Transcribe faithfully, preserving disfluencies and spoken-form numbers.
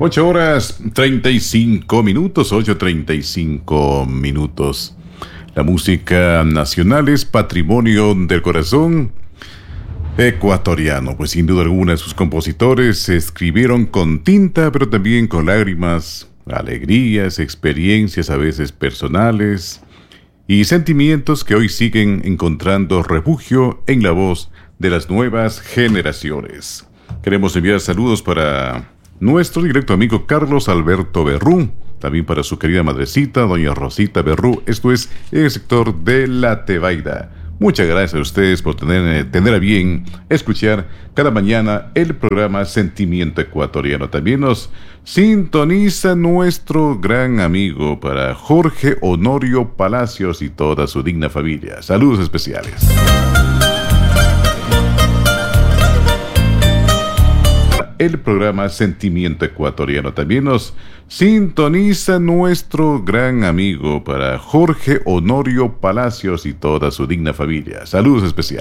Ocho horas treinta y cinco minutos, ocho treinta y cinco minutos. La música nacional es patrimonio del corazón ecuatoriano, pues sin duda alguna sus compositores escribieron con tinta, pero también con lágrimas, alegrías, experiencias a veces personales y sentimientos que hoy siguen encontrando refugio en la voz de las nuevas generaciones. Queremos enviar saludos para nuestro directo amigo Carlos Alberto Berrú, también para su querida madrecita, doña Rosita Berrú, esto es el sector de La Tebaida. Muchas gracias a ustedes por tener, tener a bien escuchar cada mañana el programa Sentimiento Ecuatoriano. También nos sintoniza nuestro gran amigo para Jorge Honorio Palacios y toda su digna familia. Saludos especiales. El programa Sentimiento Ecuatoriano. También nos sintoniza nuestro gran amigo para Jorge Honorio Palacios y toda su digna familia. Saludos especiales.